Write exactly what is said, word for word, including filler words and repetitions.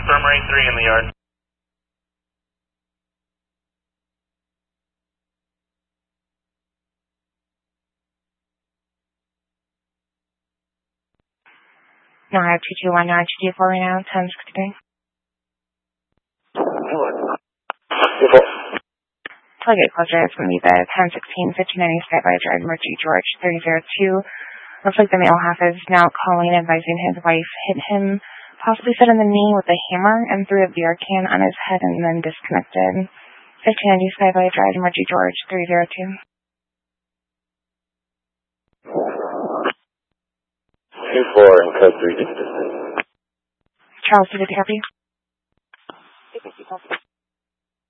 Infirmary three in the yard. No, I have two two one nine two four right now, ten sixteen. Until I get closer, it's going to be the ten sixteen fifteen ninety Skyby Drive, Murphy George thirty oh two. Looks like the male half is now calling, advising his wife hit him, possibly set in the knee with a hammer and threw a beer can on his head and then disconnected. fifteen ninety Skyby Drive, Murphy George three oh two. two four and code three distant. Charles, did it help you?